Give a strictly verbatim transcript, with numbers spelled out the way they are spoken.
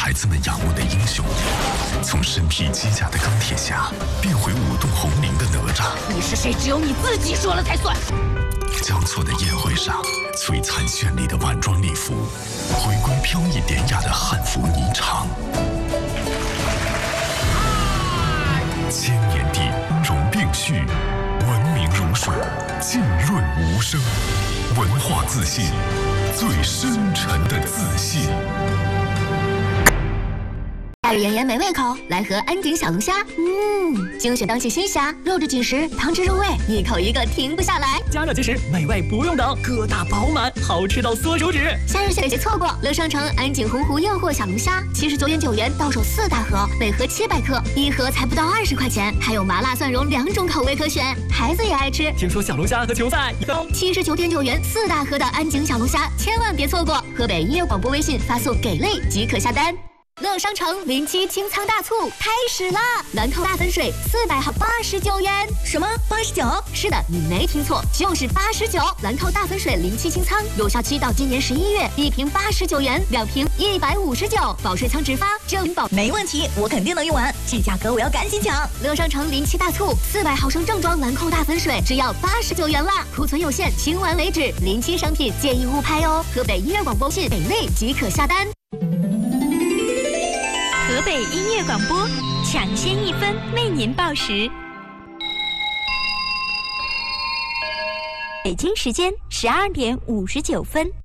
孩子们仰慕的英雄，从身披机甲的钢铁侠变回舞动红绫的哪吒。 你是谁，只有你自己说了才算。 交错的宴会上，璀璨绚丽的晚装礼服，回归飘逸典雅的汉服霓裳。千年地容并蓄，文明如水，浸润无声。文化自信，最深沉的自信。 夏日炎炎没胃口，来盒安井小龙虾。嗯，精选当季新虾，肉质紧实，汤汁入味，一口一个停不下来。 加热即食，美味不用等，个大饱满，好吃到缩手指。 夏日限别错过，乐商城安井洪湖诱惑小龙虾，七十九点九元到手四大盒，每盒七百克，一盒才不到二十块钱，还有麻辣蒜蓉两种口味可选，孩子也爱吃。 听说小龙虾和球赛一刀七十九点九元四大盒的安井小龙虾，千万别错过。河北音乐广播微信发送给类即可下单。乐商城零七清仓大促开始啦！兰蔻大粉水四百毫八十九元， 什么八十九？ 是的，你没听错，就是八十九。兰蔻大粉水零七清仓有效期到今年十一月，一瓶八十九元，两瓶一百五十九，保水仓直发，证明保没问题，我肯定能用完。这价格我要赶紧抢！ 乐商城零七大促，四百毫升正装兰蔻大粉水只要八十九元啦，库存有限，清完为止。零七商品建议勿拍哦。河北音乐广播信给类即可下单。 河北音乐广播，抢先一分为您报时。北京时间十二点五十九分。